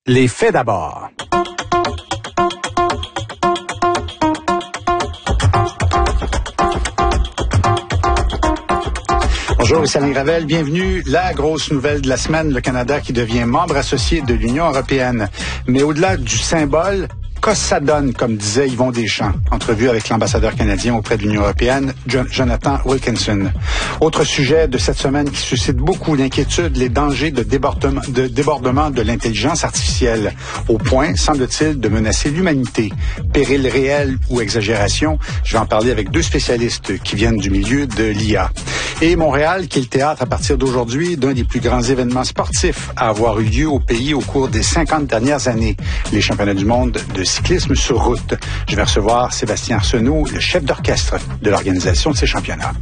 Les faits d'abord. Bonjour, ici Alain Gravel. Bienvenue. La grosse nouvelle de la semaine, le Canada qui devient membre associé de l'Union européenne. Mais au-delà du symbole, qu'est-ce que ça donne, comme disait Yvon Deschamps, entrevue avec l'ambassadeur canadien auprès de l'Union européenne, Jonathan Wilkinson. Autre sujet de cette semaine qui suscite beaucoup d'inquiétude, les dangers de débordement de l'intelligence artificielle, au point, semble-t-il, de menacer l'humanité. Péril réel ou exagération? Je vais en parler avec deux spécialistes qui viennent du milieu de l'IA. Et Montréal, qui est le théâtre à partir d'aujourd'hui d'un des plus grands événements sportifs à avoir eu lieu au pays au cours des 50 dernières années, les championnats du monde de cyclisme sur route. Je vais recevoir Sébastien Arsenault, le chef d'orchestre de l'organisation de ces championnats.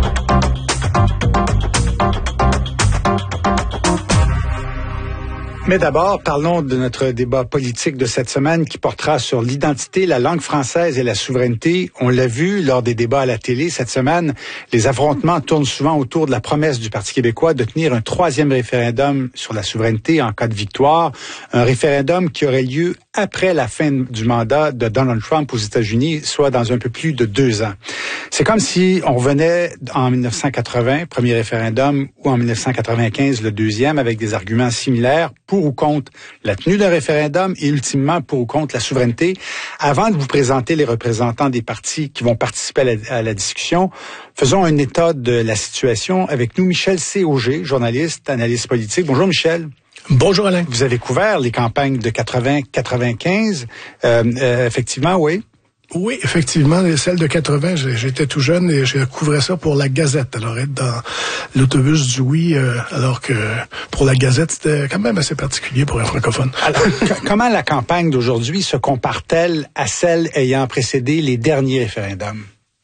Mais d'abord, parlons de notre débat politique de cette semaine qui portera sur l'identité, la langue française et la souveraineté. On l'a vu lors des débats à la télé cette semaine, les affrontements tournent souvent autour de la promesse du Parti québécois de tenir un troisième référendum sur la souveraineté en cas de victoire, un référendum qui aurait lieu après la fin du mandat de Donald Trump aux États-Unis, soit dans un peu plus de 2 ans. C'est comme si on revenait en 1980, premier référendum, ou en 1995, le deuxième, avec des arguments similaires pour ou contre la tenue d'un référendum et ultimement pour ou contre la souveraineté. Avant de vous présenter les représentants des partis qui vont participer à la discussion, faisons un état de la situation avec nous, Michel C. Auger, journaliste, analyste politique. Bonjour Michel. Bonjour Alain. Vous avez couvert les campagnes de 80-95, effectivement, oui. Oui, effectivement, celle de 80, j'étais tout jeune et je couvrais ça pour la Gazette. Alors être dans l'autobus du oui, alors que pour la Gazette, c'était quand même assez particulier pour un francophone. Alors, comment la campagne d'aujourd'hui se compare-t-elle à celle ayant précédé les derniers référendums?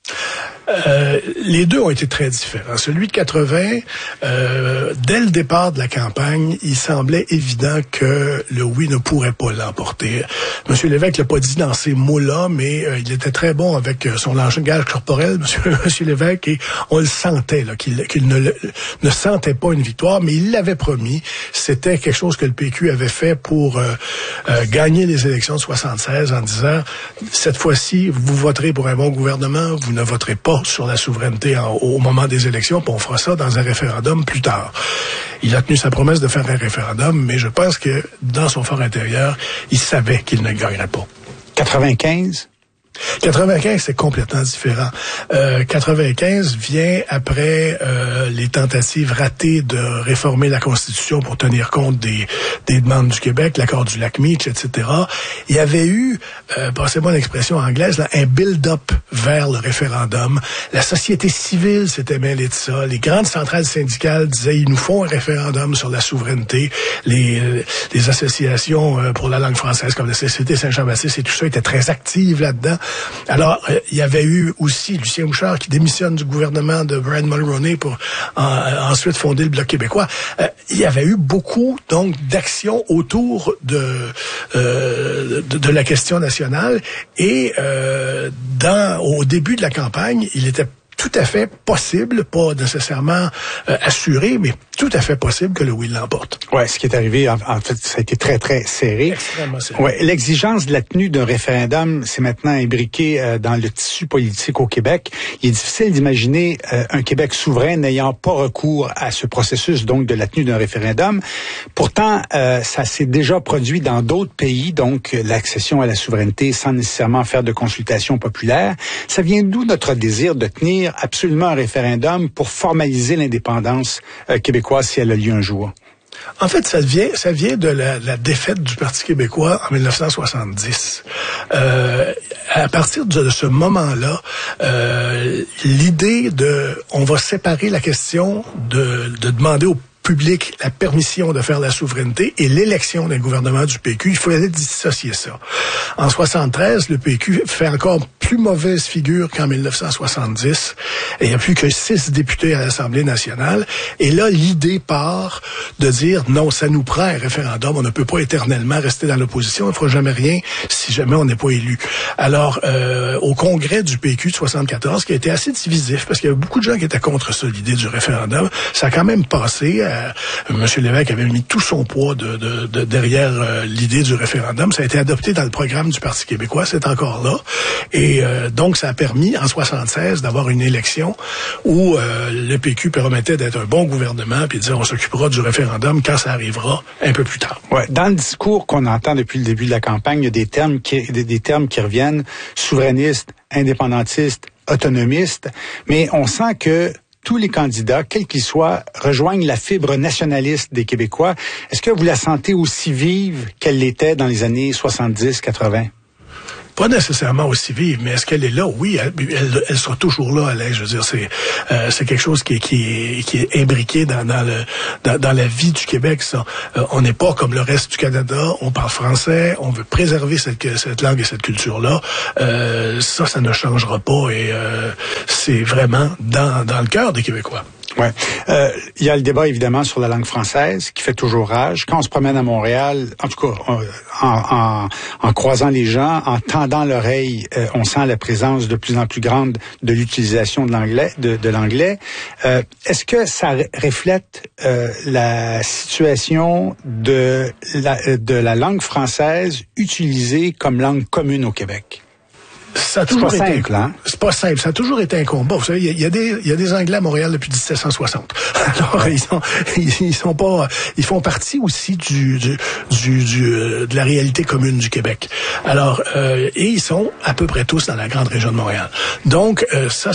Les deux ont été très différents. Celui de 80, dès le départ de la campagne, il semblait évident que le oui ne pourrait pas l'emporter. M. Lévesque l'a pas dit dans ces mots-là, mais il était très bon avec son langage corporel, M. Lévesque, et on le sentait là, qu'il ne sentait pas une victoire, mais il l'avait promis. C'était quelque chose que le PQ avait fait pour gagner les élections de 76 en disant cette fois-ci, vous voterez pour un bon gouvernement, vous ne voterez pas sur la souveraineté au moment des élections, puis on fera ça dans un référendum plus tard. Il a tenu sa promesse de faire un référendum, mais je pense que dans son fort intérieur, il savait qu'il ne gagnerait pas. 95? 95, c'est complètement différent. 95 vient après les tentatives ratées de réformer la Constitution pour tenir compte des demandes du Québec, l'accord du Lac-Meach, etc. Il y avait eu, passez-moi l'expression anglaise, là, un build-up vers le référendum. La société civile s'était mêlée de ça. Les grandes centrales syndicales disaient il nous faut un référendum sur la souveraineté. Les associations pour la langue française comme la Société Saint-Jean-Baptiste et tout ça étaient très actives là-dedans. Alors, il y avait eu aussi Lucien Bouchard qui démissionne du gouvernement de Brian Mulroney pour ensuite fonder le Bloc québécois. Il y avait eu beaucoup, donc, d'actions autour de la question nationale et au début de la campagne, il était tout à fait possible, pas nécessairement assuré, mais tout à fait possible que le oui l'emporte. Ouais, ce qui est arrivé, en fait, ça a été très, très serré. Extrêmement serré. Ouais, l'exigence de la tenue d'un référendum, c'est maintenant imbriqué dans le tissu politique au Québec. Il est difficile d'imaginer un Québec souverain n'ayant pas recours à ce processus, donc, de la tenue d'un référendum. Pourtant, ça s'est déjà produit dans d'autres pays, donc, l'accession à la souveraineté sans nécessairement faire de consultation populaire. Ça vient d'où notre désir de tenir absolument un référendum pour formaliser l'indépendance québécoise si elle a lieu un jour? En fait, ça vient de la défaite du Parti québécois en 1970. À partir de ce moment-là, l'idée on va séparer la question de demander au public la permission de faire la souveraineté et l'élection d'un gouvernement du PQ, il fallait dissocier ça. En 73, le PQ fait encore plus mauvaise figure qu'en 1970. Et il n'y a plus que 6 députés à l'Assemblée nationale. Et là, l'idée part de dire non, ça nous prend un référendum. On ne peut pas éternellement rester dans l'opposition. Il ne fera jamais rien si jamais on n'est pas élu. Alors, au congrès du PQ de 74, qui a été assez divisif, parce qu'il y avait beaucoup de gens qui étaient contre ça, l'idée du référendum, ça a quand même passé. M. Lévesque avait mis tout son poids derrière l'idée du référendum. Ça a été adopté dans le programme du Parti québécois, c'est encore là. Et donc, ça a permis, en 76, d'avoir une élection où le PQ permettait d'être un bon gouvernement, puis de dire on s'occupera du référendum quand ça arrivera un peu plus tard. Ouais, dans le discours qu'on entend depuis le début de la campagne, il y a des termes qui reviennent, souverainistes, indépendantistes, autonomistes, mais on sent que tous les candidats, quels qu'ils soient, rejoignent la fibre nationaliste des Québécois. Est-ce que vous la sentez aussi vive qu'elle l'était dans les années 70-80? Pas nécessairement aussi vive, mais est-ce qu'elle est là? Oui, elle sera toujours là, Alain. Je veux dire, c'est quelque chose qui est imbriqué dans la vie du Québec, ça. On n'est pas comme le reste du Canada. On parle français. On veut préserver cette langue et cette culture-là. Ça ne changera pas et c'est vraiment dans le cœur des Québécois. Ouais. Il y a le débat, évidemment, sur la langue française, qui fait toujours rage. Quand on se promène à Montréal, en tout cas, en croisant les gens, en tendant l'oreille, on sent la présence de plus en plus grande de l'utilisation de l'anglais. Est-ce que ça reflète la situation de la langue française utilisée comme langue commune au Québec? Ça a toujours été simple, hein? C'est pas simple. Ça a toujours été un combat. Vous savez, il y a des Anglais à Montréal depuis 1760. Alors, ils font partie aussi de la réalité commune du Québec. Alors, et ils sont à peu près tous dans la grande région de Montréal. Donc,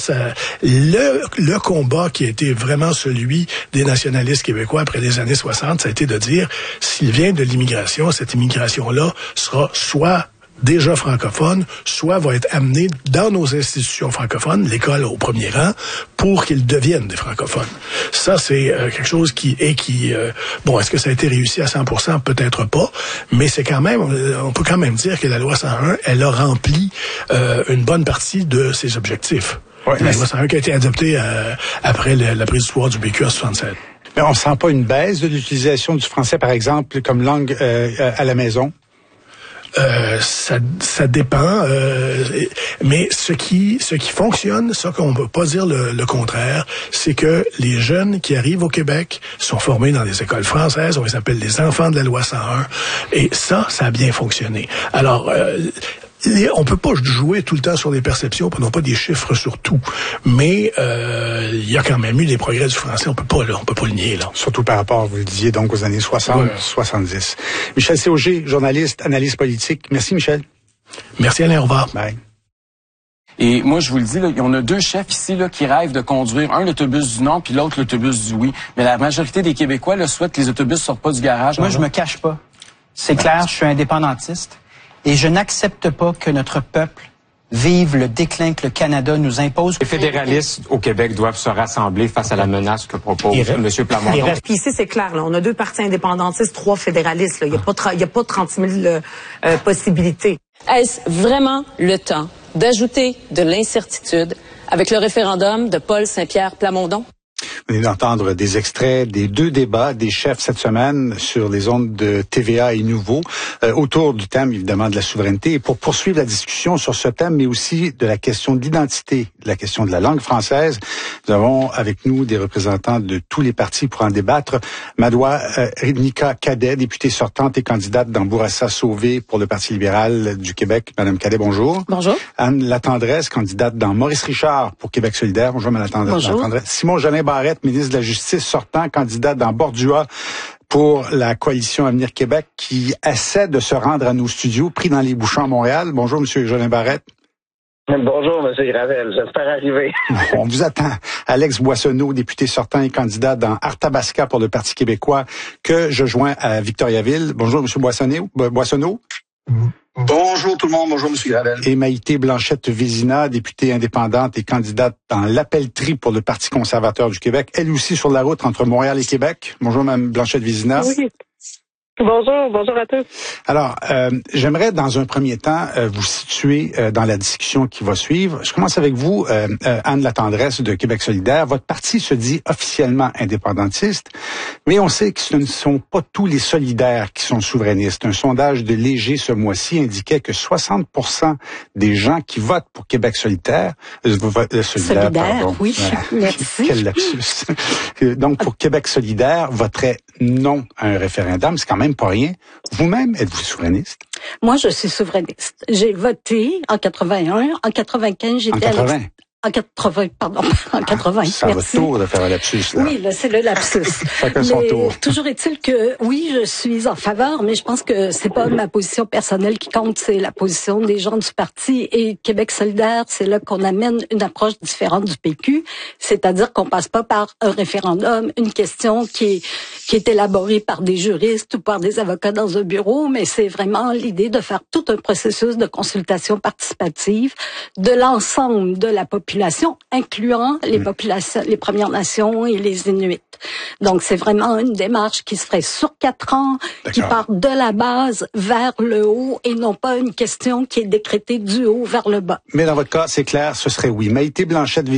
le combat qui a été vraiment celui des nationalistes québécois après les années 60, ça a été de dire, s'il vient de l'immigration, cette immigration-là sera soit déjà francophone, soit va être amené dans nos institutions francophones, l'école au premier rang, pour qu'ils deviennent des francophones. Ça, c'est quelque chose est-ce que ça a été réussi à 100%? Peut-être pas, mais c'est quand même, on peut quand même dire que la loi 101, elle a rempli une bonne partie de ses objectifs. Ouais, la loi 101 qui a été adoptée après la prise du pouvoir du PQ en 67. Mais on sent pas une baisse de l'utilisation du français, par exemple, comme langue à la maison? Ça dépend, mais ce qui fonctionne, ça qu'on peut pas dire le contraire, c'est que les jeunes qui arrivent au Québec sont formés dans des écoles françaises, on les appelle les enfants de la loi 101, et ça a bien fonctionné. Alors, on peut pas jouer tout le temps sur des perceptions, prenons pas des chiffres sur tout, mais il y a quand même eu des progrès du français, on peut pas le nier là. Surtout par rapport, vous le disiez, donc aux années 60, 70. Michel Sauger, journaliste, analyste politique. Merci Michel. Merci Alain, au revoir. Bye. Et moi, je vous le dis, là, on a deux chefs ici là, qui rêvent de conduire un l'autobus du non puis l'autre l'autobus du oui. Mais la majorité des Québécois là, souhaitent que les autobus sortent pas du garage. Moi, je me cache pas. C'est clair, je suis indépendantiste. Et je n'accepte pas que notre peuple vive le déclin que le Canada nous impose. Les fédéralistes au Québec doivent se rassembler face à la menace que propose M. Plamondon. Puis ici, c'est clair, là, on a 2 partis indépendantistes, 3 fédéralistes. Là. Il n'y a pas 30 000 possibilités. Est-ce vraiment le temps d'ajouter de l'incertitude avec le référendum de Paul Saint-Pierre Plamondon? Vous venez d'entendre des extraits des 2 débats des chefs cette semaine sur les ondes de TVA et Nouveau, autour du thème, évidemment, de la souveraineté. Et pour poursuivre la discussion sur ce thème, mais aussi de la question de l'identité, de la question de la langue française, nous avons avec nous des représentants de tous les partis pour en débattre. Madoua Nika Cadet, députée sortante et candidate dans Bourassa-Sauvé pour le Parti libéral du Québec. Madame Cadet, bonjour. Bonjour. Anne Latendresse, candidate dans Maurice Richard pour Québec solidaire. Bonjour, Madame Latendresse. Bonjour. Simon Jolin Barrette, ministre de la Justice sortant, candidat dans Bordua pour la coalition Avenir Québec, qui essaie de se rendre à nos studios, pris dans les bouchons à Montréal. Bonjour, Monsieur Jolin Barrette. Bonjour, M. Gravel. J'espère arriver. On vous attend. Alex Boissonneau, député sortant et candidat dans Arthabasca pour le Parti québécois, que je joins à Victoriaville. Bonjour, M. Boissonneau. Bonjour tout le monde, bonjour M. Gravel. Et Maïté Blanchette-Vézina, députée indépendante et candidate dans l'Appellerie pour le Parti conservateur du Québec, elle aussi sur la route entre Montréal et Québec. Bonjour Mme Blanchette-Vézina. Oui. Bonjour à tous. Alors, j'aimerais dans un premier temps vous situer dans la discussion qui va suivre. Je commence avec vous, Anne Latendresse de Québec solidaire. Votre parti se dit officiellement indépendantiste, mais on sait que ce ne sont pas tous les solidaires qui sont souverainistes. Un sondage de Léger ce mois-ci indiquait que 60% des gens qui votent pour Québec solidaire, pardon. Oui, merci. Quel lapsus. Donc, pour Québec solidaire, voteraient non à un référendum. C'est quand même pas rien. Vous-même, êtes-vous souverainiste? Moi, je suis souverainiste. J'ai voté en 81. En 95, j'étais en 80. En 80, pardon, en 80. C'est à votre tour de faire un lapsus, là. Oui, là, c'est le lapsus. Chacun son tour. Toujours est-il que, oui, je suis en faveur, mais je pense que c'est pas ma position personnelle qui compte, c'est la position des gens du parti. Et Québec solidaire, c'est là qu'on amène une approche différente du PQ, c'est-à-dire qu'on passe pas par un référendum, une question qui est élaborée par des juristes ou par des avocats dans un bureau, mais c'est vraiment l'idée de faire tout un processus de consultation participative de l'ensemble de la population, incluant les populations, les Premières Nations et les Inuits. Donc, c'est vraiment une démarche qui se ferait sur 4 ans, qui part de la base vers le haut et non pas une question qui est décrétée du haut vers le bas. Mais dans votre cas, c'est clair, ce serait oui. Maïté Blanchette